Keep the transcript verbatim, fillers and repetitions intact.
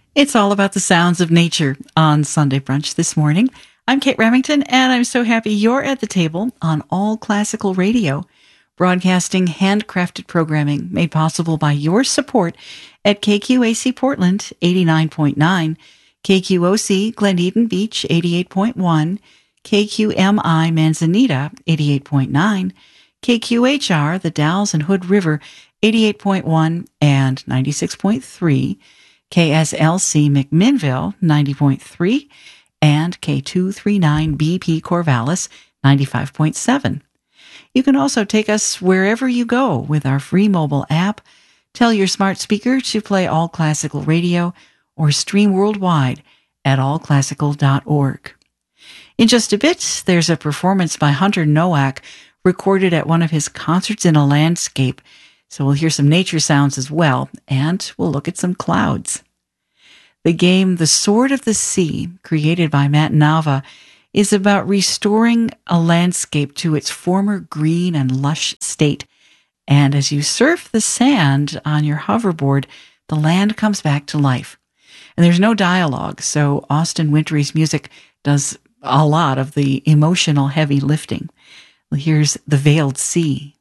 It's all about the sounds of nature on Sunday Brunch this morning. I'm Kate Remington, and I'm so happy you're at the table on All Classical Radio, broadcasting handcrafted programming made possible by your support at K Q A C Portland eighty-nine point nine, K Q O C Glen Eden Beach eighty-eight point one, K Q M I Manzanita eighty-eight point nine, K Q H R the Dalles and Hood River eighty-eight point one and ninety-six point three, K S L C McMinnville ninety point three, and K two thirty-nine B P Corvallis ninety-five point seven. You can also take us wherever you go with our free mobile app. Tell your smart speaker to play All Classical Radio or stream worldwide at all classical dot org. In just a bit, there's a performance by Hunter Nowak recorded at one of his concerts in a landscape. So we'll hear some nature sounds as well, and we'll look at some clouds. The game The Sword of the Sea, created by Matt Nava, is about restoring a landscape to its former green and lush state. And as you surf the sand on your hoverboard, the land comes back to life. And there's no dialogue, so Austin Wintory's music does a lot of the emotional heavy lifting. Here's The Veiled Sea.